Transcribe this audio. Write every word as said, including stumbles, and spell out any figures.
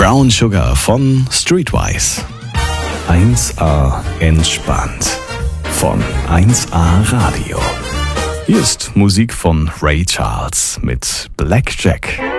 Brown Sugar von Streetwise. eins A entspannt von eins A Radio. Hier ist Musik von Ray Charles mit Black Jack.